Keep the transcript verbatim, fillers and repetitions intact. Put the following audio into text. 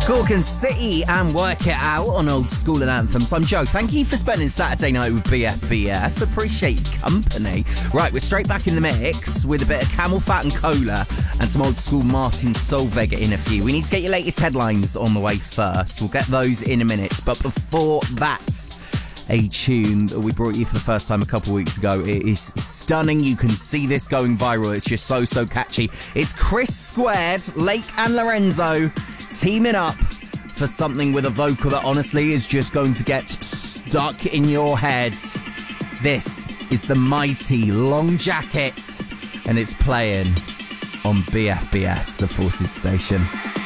Gorgon City and Work It Out on Old School and Anthems. I'm Joe. Thank you for spending Saturday night with B F B S. Appreciate your company. Right, we're straight back in the mix with a bit of Camel Fat and Cola and some old school Martin Solveig in a few. We need to get your latest headlines on the way first. We'll get those in a minute. But before that, a tune that we brought you for the first time a couple of weeks ago. It is stunning. You can see this going viral. It's just so, so catchy. It's Chris Squared, Lake and Lorenzo teaming up for something with a vocal that honestly is just going to get stuck in your head. This is the mighty Long Jacket, and it's playing on B F B S, the Forces station.